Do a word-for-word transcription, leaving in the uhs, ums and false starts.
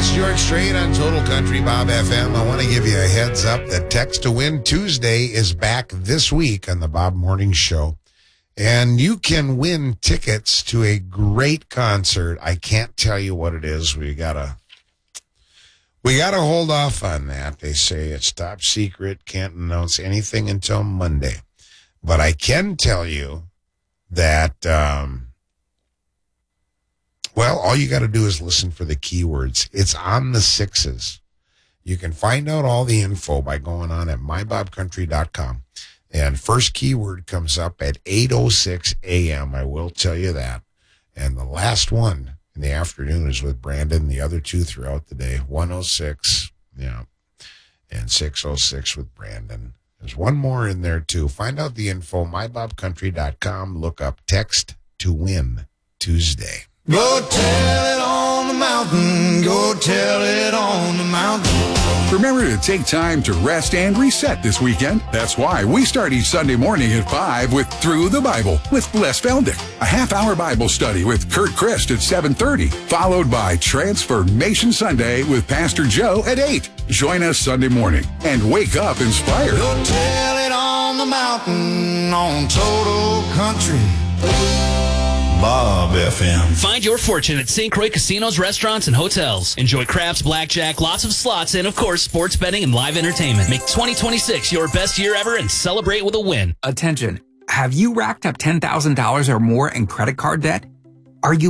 It's George Strait on Total Country Bob F M. I want to give you a heads up that Text to Win Tuesday is back this week on the Bob Morning Show. And you can win tickets to a great concert. I can't tell you what it is. We gotta, we gotta hold off on that. They say it's top secret. Can't announce anything until Monday. But I can tell you that, um, well, all you got to do is listen for the keywords. It's on the sixes. You can find out all the info by going on at my bob country dot com. And first keyword comes up at eight oh six a.m. I will tell you that. And the last one in the afternoon is with Brandon. The other two throughout the day, one oh six, yeah, and six oh six with Brandon. There's one more in there, too. Find out the info, my bob country dot com. Look up Text to Win Tuesday. Go tell it on the mountain, go tell it on the mountain. Remember to take time to rest and reset this weekend. That's why we start each Sunday morning at five with Through the Bible with Les Feldick, a half-hour Bible study with Kurt Christ at seven thirty, followed by Transformation Sunday with Pastor Joe at eight. Join us Sunday morning and wake up inspired. Go tell it on the mountain on Total Country Bob F M. Find your fortune at Saint Croix casinos, restaurants, and hotels. Enjoy craps, blackjack, lots of slots, and, of course, sports betting and live entertainment. Make twenty twenty-six your best year ever and celebrate with a win. Attention. Have you racked up ten thousand dollars or more in credit card debt? Are you